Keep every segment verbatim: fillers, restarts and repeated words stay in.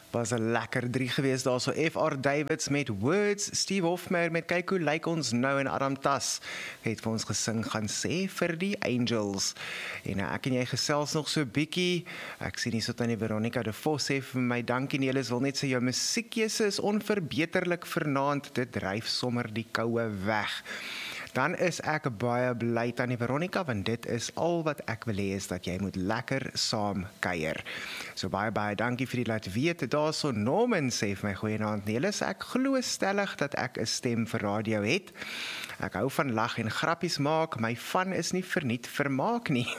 Was 'n lekker drie gewees daar so F R Davids met Words, Steve Hofmeyr met Kyk hoe lyk ons nou en Adam Tas het vir ons gesing gaan sê vir die Angels. En ek en jy gesels nog so bietjie. Ek sien hier so tannie Veronica de Vos sê vir my dankie Nelis wil net sê jou musiekkeuse is onverbeterlik vanaand. Dit dryf sommer die koue weg. Dan is ek baie bly tannie Veronica, want dit is al wat ek wil hê is dat jy moet lekker saam kuier. So baie baie dankie vir die laat weet. Daar so Norman sê vir my goeienaand Nelis, ek glo stellig dat ek 'n stem vir radio het. Ek hou van lag en grappies maak, my van is nie verniet vermaak nie.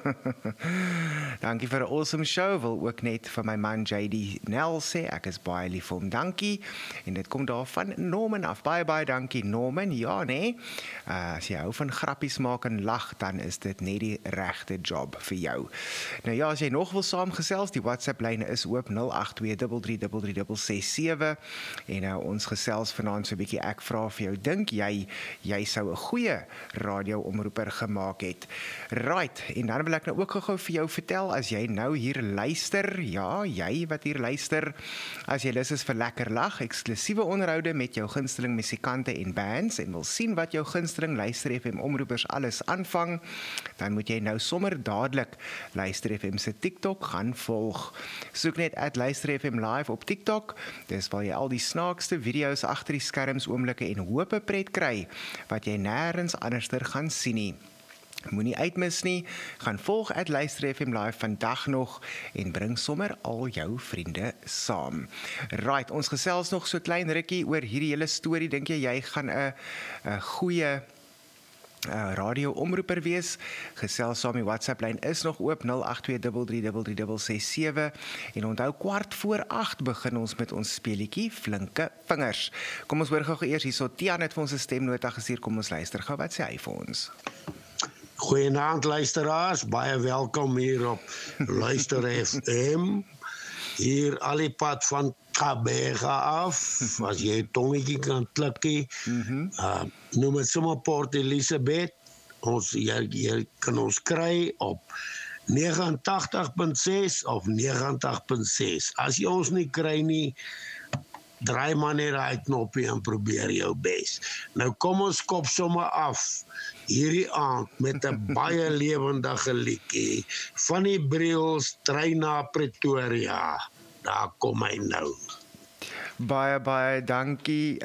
Dankie vir 'n awesome show, wil ook net vir my man J D Nel sê, ek is baie lief vir hom, dankie. En dit kom daar van Norman af, baie baie dankie Norman, ja nee. Uh, as jy hou van grappies maak en lag, dan is dit net die regte job vir jou. Nou ja, as jy nog wil saamgesels, die WhatsApp lyne is oop nul agt twee drie drie drie drie drie ses sewe en nou ons gesels vanaand so 'n bietjie, ek vra vir jou, dink jy jy sou 'n goeie radioomroeper gemaak het? Right, en dan wil ek nou ook gou vir jou vertel, as jy nou hier luister, ja, jy wat hier luister, as jy lus is vir lekker lag, eksklusiewe onderhoude met jou gunsteling musikante en bands, en wil sien wat jou gunsteling Luister F M omroepers alles aanvang, dan moet jy nou sommer dadelik Luister F M se TikTok gaan volg. Soek net at Luister F M live op TikTok, dis waar jy al die snaakste video's agter die skerms oomblikke en hoop pret kry, wat jy nêrens anderster gaan sien nie. Moenie uitmis nie, gaan volg at Luister F M live vandag nog en bring sommer al jou vriende saam. Right, ons gesels nog so klein rukkie oor hierdie hele storie, dink jy jy gaan 'n 'n goeie Uh, radio omroeper wees? Gesels saam, die WhatsApp lyn is nog oop nul agt twee drie drie drie drie drie ses sewe en onthou kwart voor agt begin ons met ons speletjie Flinke Vingers. Kom ons hoor gou eers hierso, Tiaan het vir ons 'n stemnota gestuur, kom ons luister gou wat sê hy vir ons. Goeienaand luisteraars, baie welkom hier op Luister F M. Hier al die pad van Kabega af, as jy 'n tongetjie kan klikkie, mm-hmm. uh, noem het sommer Port Elizabeth, ons, jy, jy kan ons kry op negenentagtig punt ses of negentig punt ses. As jy ons nie kry nie, draai maar net daai knoppie en probeer jou bes. Nou kom ons kop sommer af hierdie aand met 'n baie lewendige liedjie van die Briels, Trein na Pretoria. Daar kom hy nou. Baie baie dankie.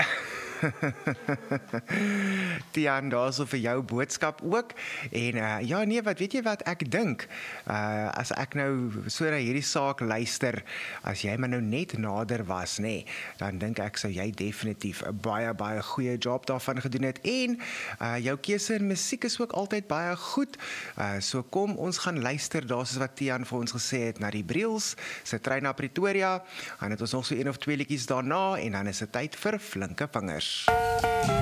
Tiaan, daar so vir jou boodskap ook. En uh, ja nee, wat weet jy wat ek dink? Uh, as ek nou so na hierdie saak luister, as jy maar nou net nader was, nê, nee, dan dink ek sou jy definitief 'n baie baie goeie job daarvan gedoen het. En uh, jou keuse in musiek is ook altyd baie goed. Uh, so kom ons gaan luister, daar soos wat Tiaan vir ons gesê het, na die Briels se Trein na Pretoria. Dan het ons nog so een of twee liedjies daarna en dan is dit tyd vir Flinke Vingers.